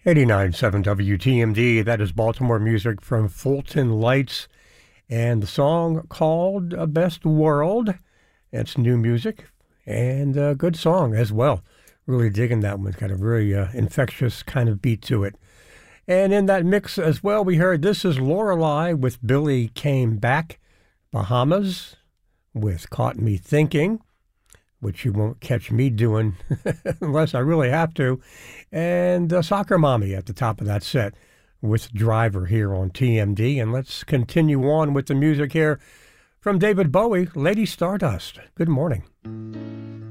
89.7 WTMD, that is Baltimore music from Fulton Lights, and the song called Best World. It's new music, and a good song as well. Really digging that one, got a very infectious kind of beat to it. And in that mix as well, we heard This Is Lorelei with Billy Came Back, Bahamas with Caught Me Thinking, which you won't catch me doing unless I really have to, and Soccer Mommy at the top of that set with Driver here on TMD. And let's continue on with the music here from David Bowie, Lady Stardust. Good morning.